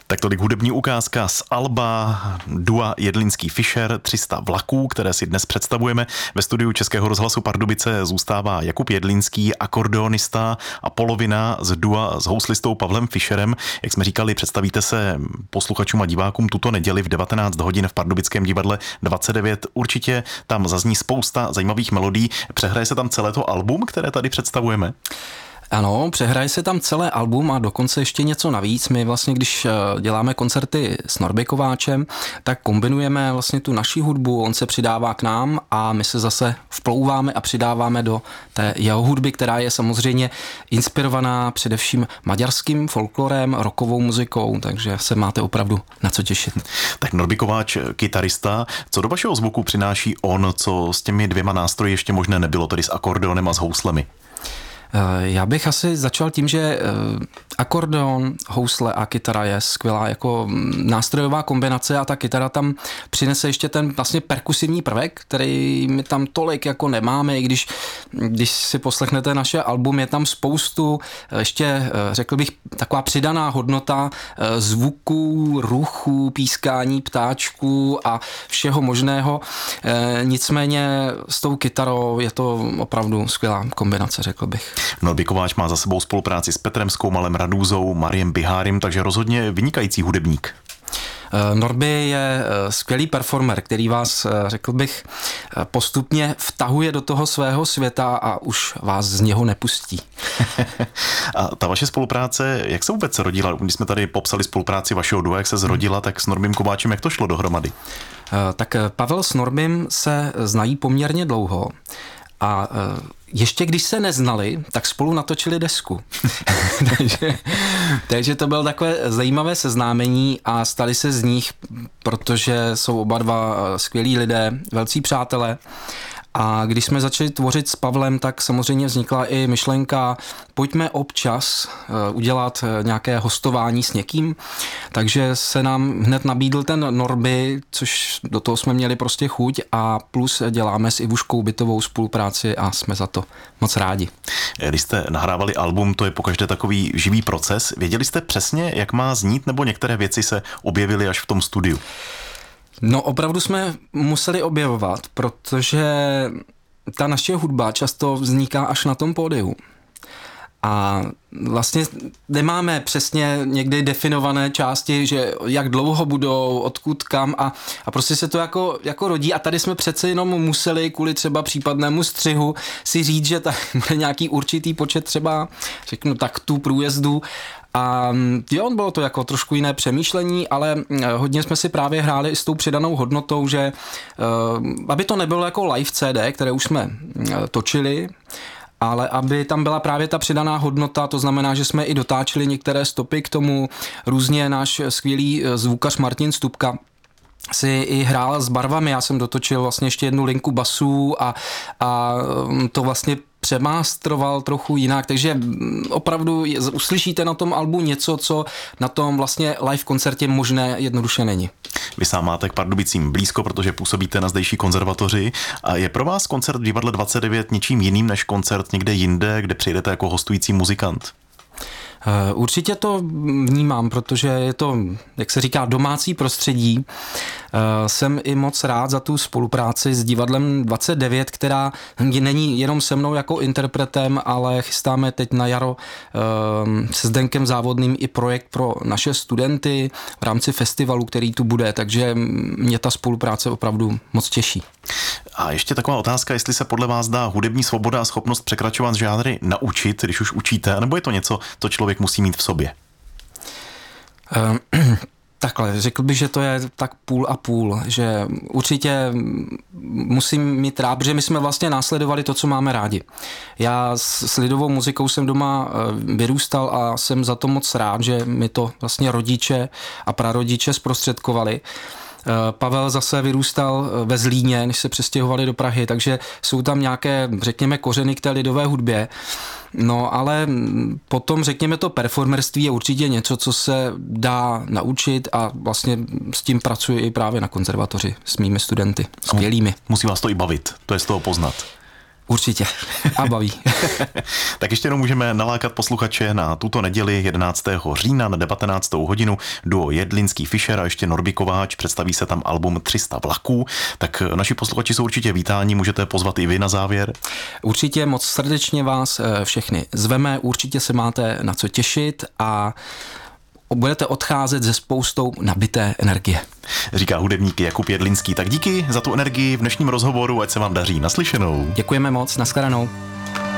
Tak tolik hudební ukázka z alba dua Jedlínský Fischer 300 vlaků, které si dnes představujeme. Ve studiu Českého rozhlasu Pardubice zůstává Jakub Jedlínský, akordeonista a polovina z dua s houslistou Pavlem Fischerem. Jak jsme říkali, představíte se posluchačům a divákům tuto neděli v 19 hodin v Pardubickém divadle 29. Určitě tam zazní spousta zajímavých melodií. Přehraje se tam celé to album, které tady představujeme? Ano, přehraje se tam celé album a dokonce ještě něco navíc. My vlastně, když děláme koncerty s Norbě Kováčem, tak kombinujeme vlastně tu naši hudbu, on se přidává k nám a my se zase vplouváme a přidáváme do té jeho hudby, která je samozřejmě inspirovaná především maďarským folklorem, rockovou muzikou, takže se máte opravdu na co těšit. Tak Norbý Kováč, kytarista, co do vašeho zvuku přináší on, co s těmi dvěma nástroji ještě možné nebylo, tedy s akordeonem a s houslemi? Já bych asi začal tím, že akordeon, housle a kytara je skvělá jako nástrojová kombinace a ta kytara tam přinese ještě ten vlastně perkusivní prvek, který my tam tolik jako nemáme, i když si poslechnete naše album, je tam spoustu ještě, řekl bych, taková přidaná hodnota zvuků, ruchů, pískání ptáčků a všeho možného. Nicméně s tou kytarou je to opravdu skvělá kombinace, řekl bych. Norbý Kováč má za sebou spolupráci s Petrem Skoumalem Radúzou, Mariem Bihárim, takže rozhodně vynikající hudebník. Norby je skvělý performer, který vás, řekl bych, postupně vtahuje do toho svého světa a už vás z něho nepustí. A ta vaše spolupráce, jak se vůbec rodila? Když jsme tady popsali spolupráci vašeho dua, jak se zrodila, tak s Norbým Kováčem, jak to šlo dohromady? Tak Pavel s Norbym se znají poměrně dlouho. A ještě když se neznali, tak spolu natočili desku. takže to bylo takové zajímavé seznámení a stali se z nich, protože jsou oba dva skvělí lidé, velcí přátelé. A když jsme začali tvořit s Pavlem, tak samozřejmě vznikla i myšlenka, pojďme občas udělat nějaké hostování s někým, takže se nám hned nabídl ten Norby, což do toho jsme měli prostě chuť a plus děláme s Ivuškou Bytovou spolupráci a jsme za to moc rádi. Když jste nahrávali album, to je pokaždé takový živý proces. Věděli jste přesně, jak má znít, nebo některé věci se objevily až v tom studiu? No opravdu jsme museli objevovat, protože ta naše hudba často vzniká až na tom pódiu. A vlastně nemáme přesně někdy definované části, že jak dlouho budou, odkud, kam a prostě se to jako rodí a tady jsme přece jenom museli kvůli třeba případnému střihu si říct, že tady bude nějaký určitý počet třeba, řeknu taktů, průjezdů. A jo, bylo to jako trošku jiné přemýšlení, ale hodně jsme si právě hráli s tou přidanou hodnotou, že aby to nebylo jako live CD, které už jsme točili, ale aby tam byla právě ta přidaná hodnota, to znamená, že jsme i dotáčeli některé stopy k tomu, různě náš skvělý zvukař Martin Stupka si i hrál s barvami, já jsem dotočil vlastně ještě jednu linku basů a to vlastně přemástroval trochu jinak, takže opravdu uslyšíte na tom albu něco, co na tom vlastně live koncertě možné jednoduše není. Vy sám máte k Pardubicím blízko, protože působíte na zdejší konzervatoři a je pro vás koncert v divadle 29 něčím jiným než koncert někde jinde, kde přijdete jako hostující muzikant? Určitě to vnímám, protože je to, jak se říká, domácí prostředí. Jsem i moc rád za tu spolupráci s divadlem 29, která není jenom se mnou jako interpretem, ale chystáme teď na jaro se Zdenkem Závodným i projekt pro naše studenty v rámci festivalu, který tu bude, takže mě ta spolupráce opravdu moc těší. A ještě taková otázka, jestli se podle vás dá hudební svoboda a schopnost překračovat žánry naučit, když už učíte, nebo je to něco, co člověk musí mít v sobě? Takhle, řekl bych, že to je tak půl a půl, že určitě musím mít rád, protože my jsme vlastně následovali to, co máme rádi. Já s lidovou muzikou jsem doma vyrůstal a jsem za to moc rád, že mi to vlastně rodiče a prarodiče zprostředkovali. Pavel zase vyrůstal ve Zlíně, než se přestěhovali do Prahy, takže jsou tam nějaké, řekněme, kořeny k té lidové hudbě. No ale potom, řekněme, to performerství je určitě něco, co se dá naučit a vlastně s tím pracuji i právě na konzervatoři s mými studenty, skvělými. Musí vás to i bavit, to je z toho poznat. Určitě. A baví. Tak ještě jenom můžeme nalákat posluchače na tuto neděli 11. října na 19. hodinu duo Jedlinský Fischer a ještě Norby Kováč. Představí se tam album 300 vlaků. Tak naši posluchači jsou určitě vítáni, můžete pozvat i vy na závěr. Určitě moc srdečně vás všechny zveme, určitě se máte na co těšit a budete odcházet se spoustou nabité energie. Říká hudebník Jakub Jedlinský. Tak díky za tu energii v dnešním rozhovoru, ať se vám daří. Naslyšenou. Děkujeme moc, nashledanou.